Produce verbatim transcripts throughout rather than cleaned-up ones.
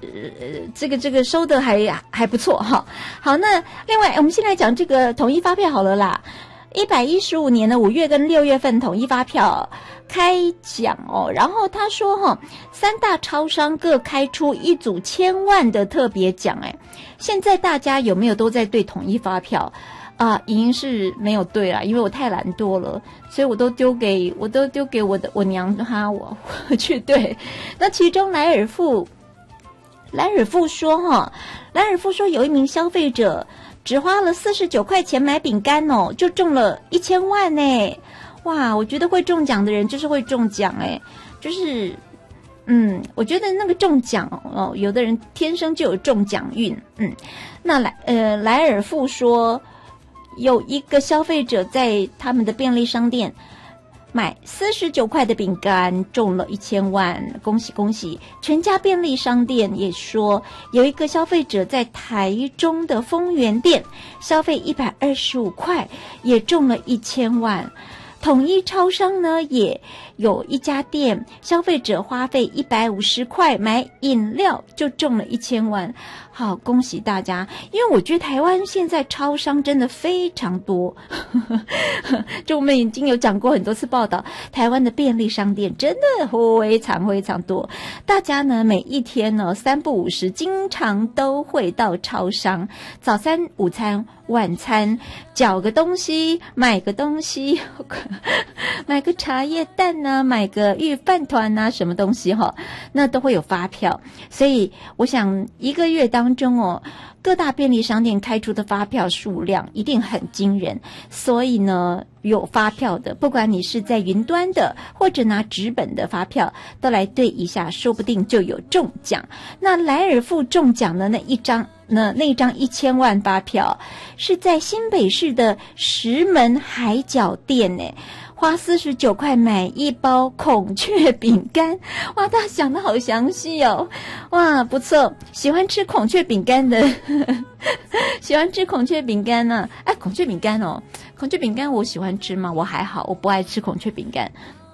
呃这个这个收的还还不错哈。好，那另外我们先来讲这个统一发票好了啦。一百一十五年的五月跟六月份统一发票开奖哦，然后他说哈、哦，三大超商各开出一组千万的特别奖哎，现在大家有没有都在对统一发票啊？莹莹是没有对啦，因为我太懒惰了，所以我都丢给我都丢给我的我娘哈我我去对。那其中莱尔富莱尔富说哈，莱尔富说有一名消费者。只花了四十九块钱买饼干哦，就中了一千万呢！哇，我觉得会中奖的人就是会中奖哎，就是嗯，我觉得那个中奖哦，有的人天生就有中奖运。嗯，那莱呃莱尔富说，有一个消费者在他们的便利商店买四十九块的饼干中了一千万，恭喜恭喜！全家便利商店也说，有一个消费者在台中的丰原店消费一百二十五块，也中了一千万。统一超商呢，也有一家店消费者花费一百五十块买饮料就中了一千万。好，恭喜大家！因为我觉得台湾现在超商真的非常多，就我们已经有讲过很多次报道，台湾的便利商店真的非常非常多。大家呢每一天呢三不五时，经常都会到超商，早餐、午餐、晚餐，缴个东西，买个东西，买个茶叶蛋啊，买个玉饭团啊，什么东西哈，那都会有发票。所以我想一个月当当中哦，各大便利商店开出的发票数量一定很惊人，所以呢，有发票的，不管你是在云端的或者拿纸本的发票，都来对一下，说不定就有中奖。那莱尔富中奖的那一张，那那一张一千万发票是在新北市的石门海角店呢。花四十九块买一包孔雀饼干，哇，他想得好详细哦，哇，不错，喜欢吃孔雀饼干的，呵呵喜欢吃孔雀饼干呢、啊？哎，孔雀饼干哦，孔雀饼干我喜欢吃吗？我还好，我不爱吃孔雀饼干，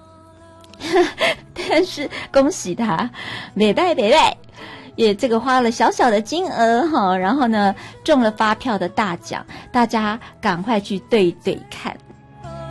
但是恭喜他，美拜美拜。也这个花了小小的金额哈，然后呢中了发票的大奖，大家赶快去对对看。